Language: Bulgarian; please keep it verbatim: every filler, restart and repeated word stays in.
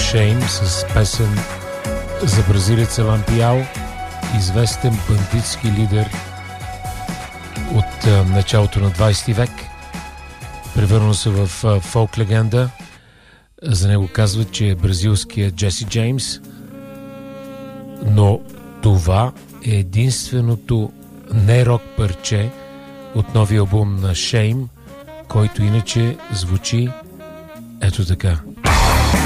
Shame с песен за бразилеца Лампиао, известен бандитски лидер от а, началото на двайсети век. Превърнал се в а, фолк легенда. За него казват, че е бразилският Джеси Джеймс. Но това е единственото не-рок парче от новия албум на Shame, който иначе звучи ето така.